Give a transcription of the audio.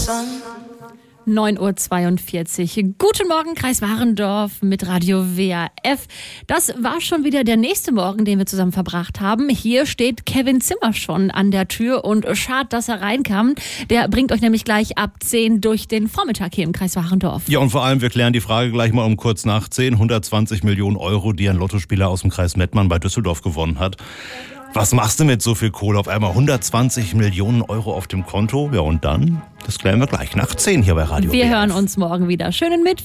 9:42 Uhr. Guten Morgen, Kreis Warendorf mit Radio WRF. Das war schon wieder der nächste Morgen, den wir zusammen verbracht haben. Hier steht Kevin Zimmer schon an der Tür und schade, dass er reinkam. Der bringt euch nämlich gleich ab 10 durch den Vormittag hier im Kreis Warendorf. Ja, und vor allem, wir klären die Frage gleich mal um kurz nach 10. 120 Millionen Euro, die ein Lottospieler aus dem Kreis Mettmann bei Düsseldorf gewonnen hat. Was machst du mit so viel Kohle auf einmal? 120 Millionen Euro auf dem Konto? Ja, und dann? Das klären wir gleich nach 10 hier bei Radio WRF. Wir hören uns morgen wieder. Schönen Mittwoch.